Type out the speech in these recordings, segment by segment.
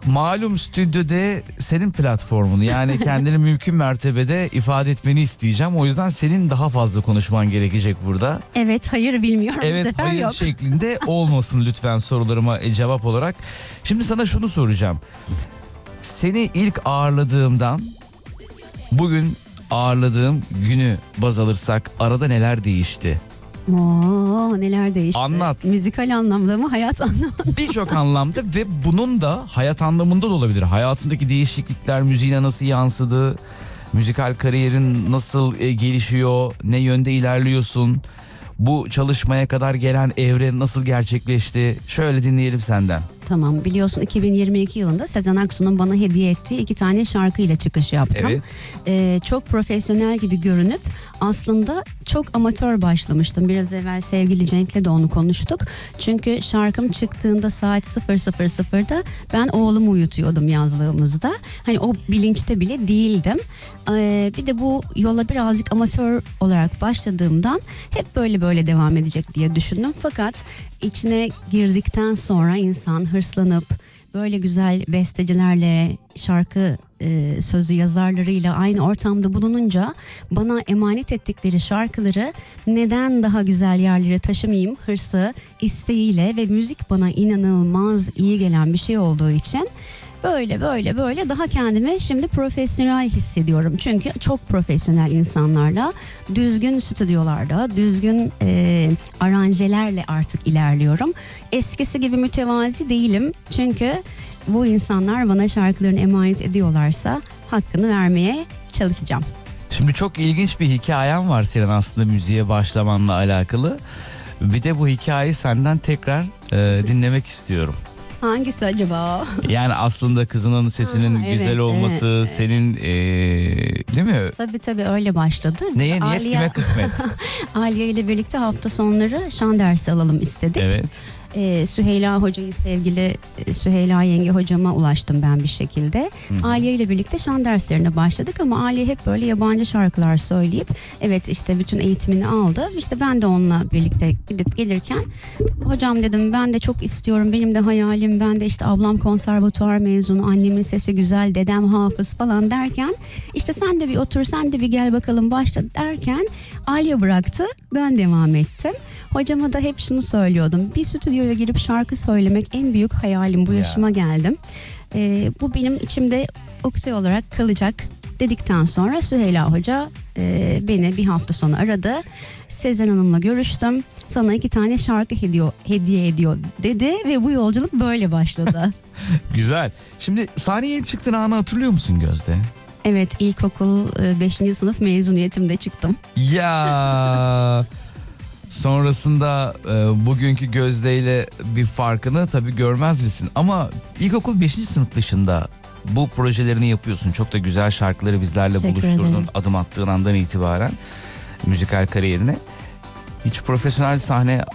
malum stüdyoda senin platformunu, yani kendini mümkün mertebede ifade etmeni isteyeceğim. O yüzden senin daha fazla konuşman gerekecek burada. Evet, hayır bilmiyorum, bu Evet, sefer hayır yok. şeklinde olmasın lütfen sorularıma cevap olarak. Şimdi sana şunu soracağım. Seni ilk ağırladığımdan bugün ağırladığım günü baz alırsak arada neler değişti? Oo, neler değişti. Anlat. Müzikal anlamda mı, hayat anlamda? Birçok anlamda ve bunun da hayat anlamında da olabilir. Hayatındaki değişiklikler müziğine nasıl yansıdı? Müzikal kariyerin nasıl gelişiyor? Ne yönde ilerliyorsun? Bu çalışmaya kadar gelen evren nasıl gerçekleşti? Şöyle dinleyelim senden. Tamam, biliyorsun 2022 yılında Sezen Aksu'nun bana hediye ettiği 2 tane şarkıyla çıkış yaptım. Evet. Çok profesyonel gibi görünüp aslında çok amatör başlamıştım. Biraz evvel sevgili Cenk'le de onu konuştuk. Çünkü şarkım çıktığında saat 00.00'da ben oğlumu uyutuyordum yazlığımızda. Hani o bilinçte bile değildim. Bir de bu yola birazcık amatör olarak başladığımdan hep böyle devam edecek diye düşündüm. Fakat içine girdikten sonra insan hırslanıp böyle güzel bestecilerle, şarkı sözü yazarlarıyla aynı ortamda bulununca bana emanet ettikleri şarkıları neden daha güzel yerlere taşımayayım hırsı, isteğiyle ve müzik bana inanılmaz iyi gelen bir şey olduğu için böyle daha kendimi şimdi profesyonel hissediyorum. Çünkü çok profesyonel insanlarla, düzgün stüdyolarda, düzgün aranjelerle artık ilerliyorum. Eskisi gibi mütevazi değilim. Çünkü bu insanlar bana şarkılarını emanet ediyorlarsa hakkını vermeye çalışacağım. Şimdi çok ilginç bir hikayen var senin aslında müziğe başlamanla alakalı. Bir de bu hikayeyi senden tekrar dinlemek istiyorum. Hangisi acaba? Yani aslında kızının sesinin güzel olması, evet. Senin değil mi? Tabii öyle başladı. Neye niyet, kime kısmet. Aliye ile birlikte hafta sonları şan dersi alalım istedik. Evet. Süheyla hocayı, sevgili Süheyla yenge hocama ulaştım ben bir şekilde. Aliye ile birlikte şan derslerine başladık ama Aliye hep böyle yabancı şarkılar söyleyip evet işte bütün eğitimini aldı. İşte ben de onunla birlikte gidip gelirken hocam dedim ben de çok istiyorum, benim de hayalim, ben de işte ablam konservatuvar mezunu, annemin sesi güzel, dedem hafız falan derken işte sen de bir otur, sen de bir gel bakalım başla derken Aliye bıraktı, ben devam ettim. Hocama da hep şunu söylüyordum. Bir stüdyoya girip şarkı söylemek en büyük hayalim. Bu yaşıma geldim. Bu benim içimde ukse olarak kalacak dedikten sonra Süheyla Hoca beni bir hafta sonra aradı. Sezen Hanım'la görüştüm. Sana 2 tane şarkı hediye ediyor dedi ve bu yolculuk böyle başladı. Güzel. Şimdi sahneye ilk çıktığın anı hatırlıyor musun Gözde? Evet, ilkokul 5. sınıf mezuniyetimde çıktım. Ya... Sonrasında bugünkü Gözde ile bir farkını tabii görmez misin? Ama ilkokul 5. sınıf dışında bu projelerini yapıyorsun. Çok da güzel şarkıları bizlerle buluşturdun adım attığın andan itibaren müzikal kariyerine. Hiç profesyonel sahne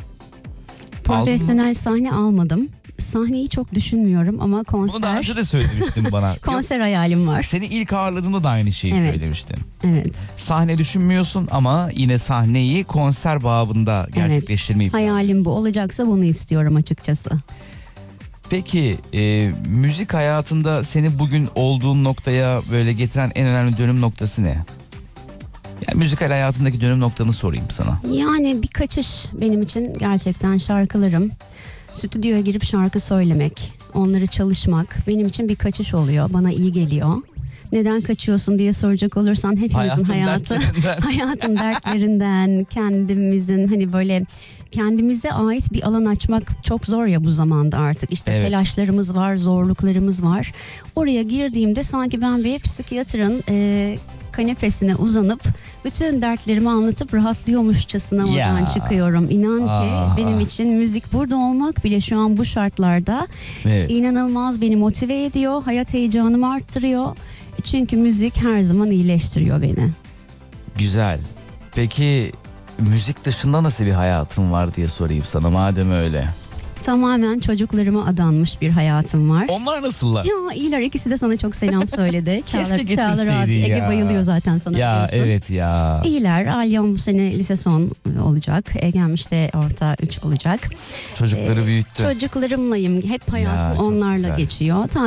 sahne almadım. Sahneyi çok düşünmüyorum ama konser... Bunu daha önce de söylemiştin bana. Konser hayalim var. Seni ilk ağırladığında da aynı şeyi söylemiştin. Evet. Sahne düşünmüyorsun ama yine sahneyi konser babında gerçekleştirmeyi... Evet. Hayalim bu. Olacaksa bunu istiyorum açıkçası. Peki müzik hayatında seni bugün olduğun noktaya böyle getiren en önemli dönüm noktası ne? Yani müzikal hayatındaki dönüm noktanı sorayım sana. Yani bir kaçış benim için gerçekten şarkılarım. Stüdyoya girip şarkı söylemek, onları çalışmak benim için bir kaçış oluyor. Bana iyi geliyor. Neden kaçıyorsun diye soracak olursan hepimizin hayatın dertlerinden, kendimizin hani böyle kendimize ait bir alan açmak çok zor ya bu zamanda artık. İşte telaşlarımız var, zorluklarımız var. Oraya girdiğimde sanki ben bir psikiyatrın kanepesine uzanıp bütün dertlerimi anlatıp rahatlıyormuşçasına oradan çıkıyorum. İnan ki benim için müzik, burada olmak bile şu an bu şartlarda inanılmaz beni motive ediyor. Hayat heyecanımı arttırıyor. Çünkü müzik her zaman iyileştiriyor beni. Güzel. Peki müzik dışında nasıl bir hayatın var diye sorayım sana madem öyle. Tamamen çocuklarıma adanmış bir hayatım var. Onlar nasıllar? Ya iyiler, ikisi de sana çok selam söyledi. Keşke getirseydin ya. Ege bayılıyor zaten sana, ya, biliyorsun. Evet ya. İyiler. Alyam bu sene lise son olacak. Egem işte orta 3 olacak. Çocukları büyüttü. Çocuklarımlayım. Hep hayatım onlarla geçiyor.